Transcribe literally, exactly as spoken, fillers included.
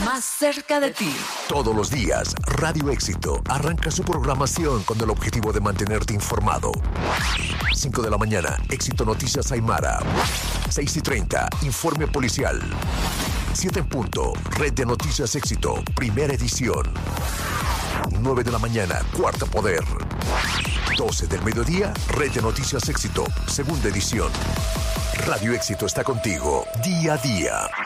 más cerca de ti. Todos los días, Radio Éxito arranca su programación con el objetivo de mantenerte informado. cinco de la mañana, Éxito Noticias Aymara. seis y treinta, Informe Policial. siete en punto, Red de Noticias Éxito, primera edición. nueve de la mañana, Cuarto Poder. doce del mediodía, Red de Noticias Éxito, segunda edición. Radio Éxito está contigo, día a día.